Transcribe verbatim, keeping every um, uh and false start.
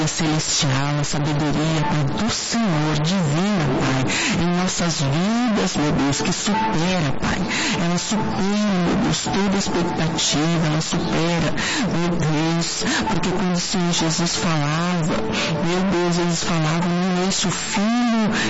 celestial, a sabedoria, Pai, do Senhor, divina, Pai, em nossas vidas, meu Deus, que supera, Pai. Ela supera, meu Deus, toda expectativa, ela supera, meu Deus, porque quando o Senhor Jesus falava, meu Deus, eles falavam, não é esse o Filho